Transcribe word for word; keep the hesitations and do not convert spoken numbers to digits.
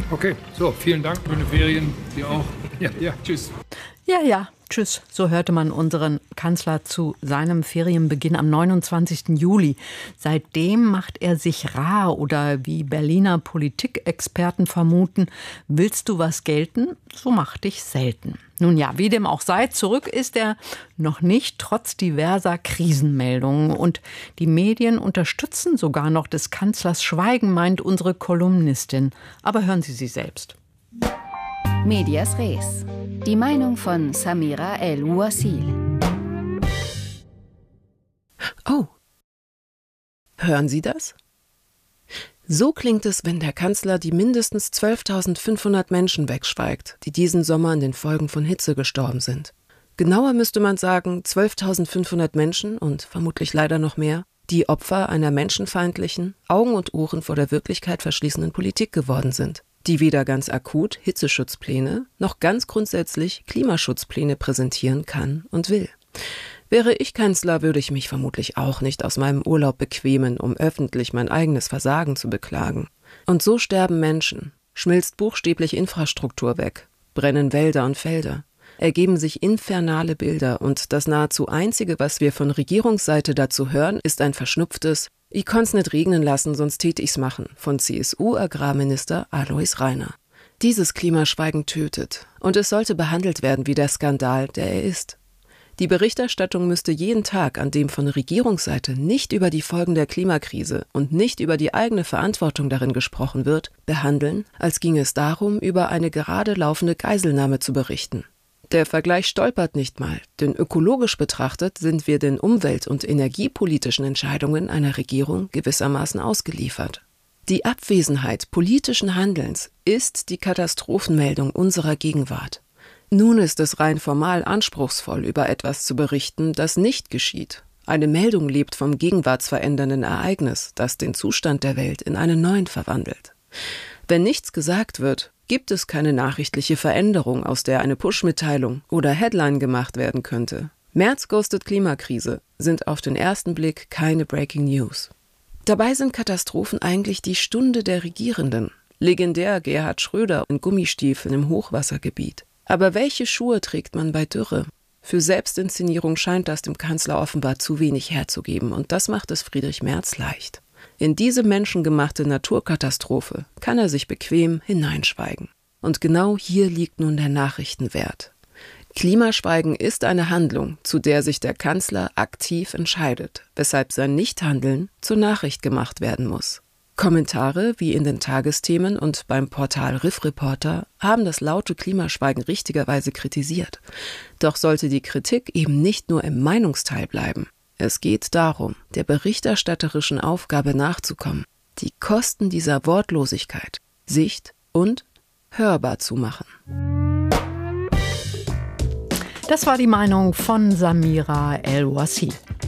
Okay, so, vielen Dank. Schöne Ferien. Dir auch. Ja, ja, tschüss. Ja, ja, tschüss. So hörte man unseren Kanzler zu seinem Ferienbeginn am neunundzwanzigsten Juli. Seitdem macht er sich rar oder wie Berliner Politikexperten vermuten, willst du was gelten, so mach dich selten. Nun ja, wie dem auch sei, zurück ist er noch nicht, trotz diverser Krisenmeldungen. Und die Medien unterstützen sogar noch des Kanzlers Schweigen, meint unsere Kolumnistin. Aber hören Sie sie selbst. Medias Res. Die Meinung von Samira El-Ouassil. Oh, hören Sie das? So klingt es, wenn der Kanzler die mindestens zwölftausendfünfhundert Menschen wegschweigt, die diesen Sommer an den Folgen von Hitze gestorben sind. Genauer müsste man sagen, zwölftausendfünfhundert Menschen und vermutlich leider noch mehr, die Opfer einer menschenfeindlichen, Augen und Ohren vor der Wirklichkeit verschließenden Politik geworden sind, die weder ganz akut Hitzeschutzpläne noch ganz grundsätzlich Klimaschutzpläne präsentieren kann und will. Wäre ich Kanzler, würde ich mich vermutlich auch nicht aus meinem Urlaub bequemen, um öffentlich mein eigenes Versagen zu beklagen. Und so sterben Menschen, schmilzt buchstäblich Infrastruktur weg, brennen Wälder und Felder, ergeben sich infernale Bilder und das nahezu Einzige, was wir von Regierungsseite dazu hören, ist ein verschnupftes „Ich konnt's nicht regnen lassen, sonst tät ich's machen“ von C S U-Agrarminister Alois Rainer. Dieses Klimaschweigen tötet und es sollte behandelt werden wie der Skandal, der er ist. Die Berichterstattung müsste jeden Tag, an dem von Regierungsseite nicht über die Folgen der Klimakrise und nicht über die eigene Verantwortung darin gesprochen wird, behandeln, als ginge es darum, über eine gerade laufende Geiselnahme zu berichten. Der Vergleich stolpert nicht mal, denn ökologisch betrachtet sind wir den umwelt- und energiepolitischen Entscheidungen einer Regierung gewissermaßen ausgeliefert. Die Abwesenheit politischen Handelns ist die Katastrophenmeldung unserer Gegenwart. Nun ist es rein formal anspruchsvoll, über etwas zu berichten, das nicht geschieht. Eine Meldung lebt vom gegenwartsverändernden Ereignis, das den Zustand der Welt in einen neuen verwandelt. Wenn nichts gesagt wird, gibt es keine nachrichtliche Veränderung, aus der eine Push-Mitteilung oder Headline gemacht werden könnte. Merz ghostet Klimakrise sind auf den ersten Blick keine Breaking News. Dabei sind Katastrophen eigentlich die Stunde der Regierenden. Legendär Gerhard Schröder in Gummistiefeln im Hochwassergebiet. Aber welche Schuhe trägt man bei Dürre? Für Selbstinszenierung scheint das dem Kanzler offenbar zu wenig herzugeben und das macht es Friedrich Merz leicht. In diese menschengemachte Naturkatastrophe kann er sich bequem hineinschweigen. Und genau hier liegt nun der Nachrichtenwert. Klimaschweigen ist eine Handlung, zu der sich der Kanzler aktiv entscheidet, weshalb sein Nichthandeln zur Nachricht gemacht werden muss. Kommentare wie in den Tagesthemen und beim Portal Riff Reporter haben das laute Klimaschweigen richtigerweise kritisiert. Doch sollte die Kritik eben nicht nur im Meinungsteil bleiben. Es geht darum, der berichterstatterischen Aufgabe nachzukommen, die Kosten dieser Wortlosigkeit sicht- und hörbar zu machen. Das war die Meinung von Samira El-Ouassil.